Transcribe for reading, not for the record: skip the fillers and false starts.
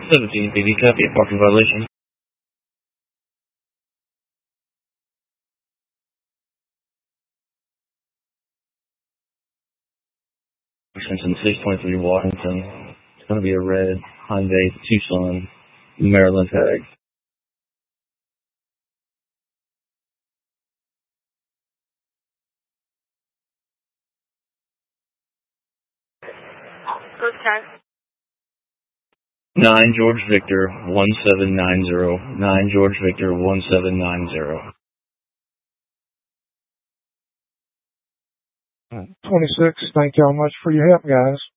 17 PD, copy, parking violation. Washington 623 Washington. It's going to be a red Hyundai Tucson, Maryland tag. First time. 9 George Victor 1790. 9 George Victor 1790. 26, thank y'all much for your help, guys.